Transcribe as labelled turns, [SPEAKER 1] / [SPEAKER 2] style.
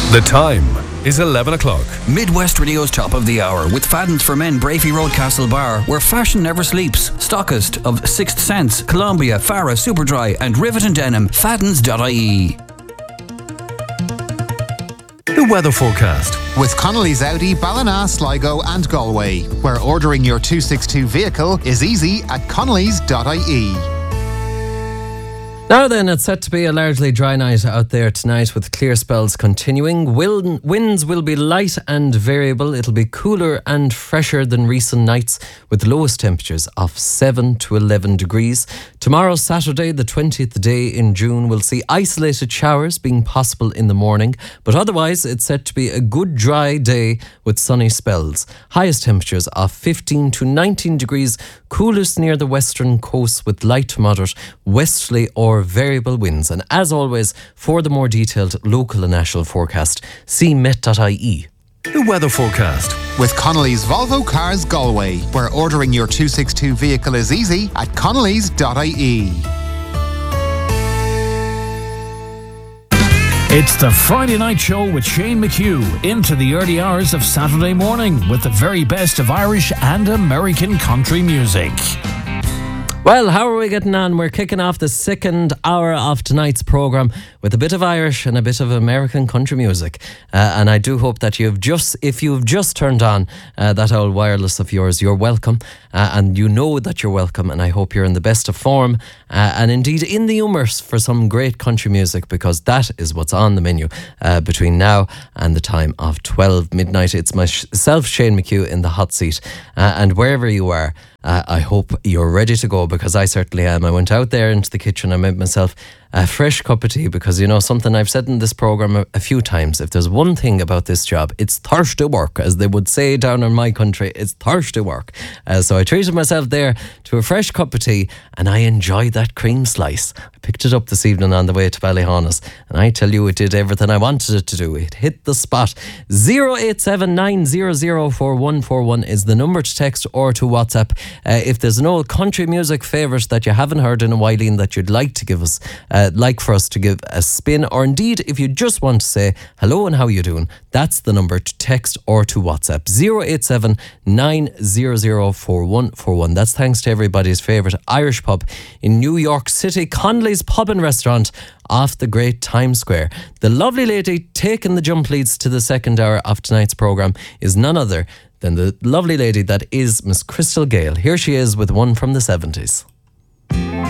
[SPEAKER 1] The time is 11 o'clock.
[SPEAKER 2] Midwest Radio's top of the hour with Fadden's for Men, Brafey Road, Castlebar, where fashion never sleeps. Stockist of Sixth Sense, Columbia, Farah, Superdry and Rivet and Denim. Faddens.ie.
[SPEAKER 1] The weather forecast.
[SPEAKER 3] With Connolly's Audi, Ballina, Sligo and Galway, where ordering your 262 vehicle is easy at connellys.ie.
[SPEAKER 4] Now then, it's set to be a largely dry night out there tonight with clear spells continuing. Winds will be light and variable. It'll be cooler and fresher than recent nights with lowest temperatures of 7 to 11 degrees. Tomorrow, Saturday, the 20th day in June, will see isolated showers being possible in the morning, but otherwise it's set to be a good dry day with sunny spells. Highest temperatures of 15 to 19 degrees, coolest near the western coast with light to moderate westerly or variable winds. And as always, for the more detailed local and national forecast, see met.ie.
[SPEAKER 1] The weather forecast.
[SPEAKER 3] With Connolly's Volvo Cars Galway, where ordering your 262 vehicle is easy at connellys.ie.
[SPEAKER 5] It's the Friday Night Show with Shane McHugh into the early hours of Saturday morning with the very best of Irish and American country music.
[SPEAKER 4] Well, how are we getting on? We're kicking off the second hour of tonight's programme with a bit of Irish and a bit of American country music. And I do hope that if you've just turned on that old wireless of yours, you're welcome. And you know that you're welcome. And I hope you're in the best of form and indeed in the humour for some great country music, because that is what's on the menu between now and the time of 12 midnight. It's myself, Shane McHugh, in the hot seat. And wherever you are, I hope you're ready to go, because I certainly am. I went out there into the kitchen. I made myself a fresh cup of tea, because you know something I've said in this programme a few times. If there's one thing about this job, it's thirsty work, as they would say down in my country. It's thirsty work. So I treated myself there to a fresh cup of tea, and I enjoyed that cream slice. I picked it up this evening on the way to Ballyhaunis, and I tell you, it did everything I wanted it to do. It hit the spot. 08790044141 is the number to text or to WhatsApp. If there's an old country music favourite that you haven't heard in a while that you'd like to give us, like for us to give a spin, or indeed if you just want to say hello and how you doing, that's the number to text or to WhatsApp. 08790044141. That's thanks to everybody's favourite Irish pub in New York City, Connolly's Pub and Restaurant off the great Times Square. The lovely lady taking the jump leads to the second hour of tonight's programme is none other than the lovely lady that is Miss Crystal Gale. Here she is with one from the 70s.